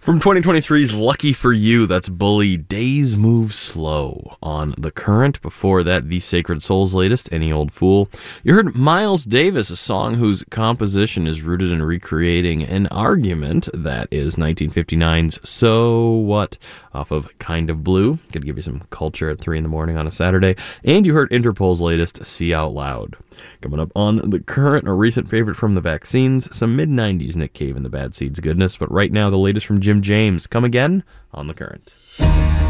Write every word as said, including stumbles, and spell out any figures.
From twenty twenty-three's Lucky for You, that's Bully, Days Move Slow on The Current. Before that, The Sacred Soul's latest, Any Old Fool. You heard Miles Davis, a song whose composition is rooted in recreating an argument that is nineteen fifty-nine's So What, off of Kind of Blue. Could give you some culture at three in the morning on a Saturday. And you heard Interpol's latest, See Out Loud. Coming up on The Current, a recent favorite from the Vaccines, some mid-nineties Nick Cave and the Bad Seeds goodness, but right now the latest from Jim James. Come again on The Current.